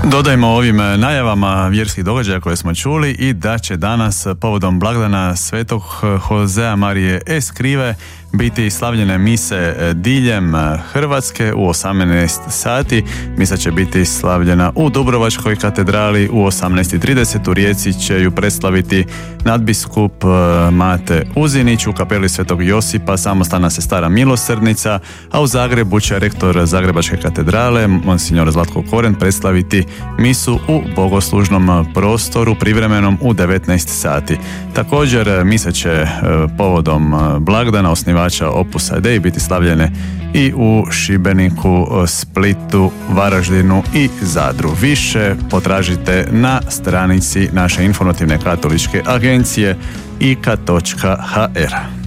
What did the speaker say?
Dodajmo ovim najavama vjerskih događaja koje smo čuli i da će danas povodom blagdana svetog Josea Marije Escrive biti slavljene mise diljem Hrvatske u 18 sati. Misa će biti slavljena u Dubrovačkoj katedrali u 18:30. U Rijeci će ju predstaviti nadbiskup Mate Uzinić, u kapeli Svetog Josipa samostalna sestara Milosrdnica, a u Zagrebu će rektor Zagrebačke katedrale monsignor Zlatko Koren predstaviti misu u bogoslužnom prostoru privremenom u 19 sati. Također mise će povodom blagdana osnivača Opusa Dei biti slavljene i u Šibeniku, Splitu, Varaždinu i Zadru. Više potražite na stranici naše informativne katoličke agencije ika.hr.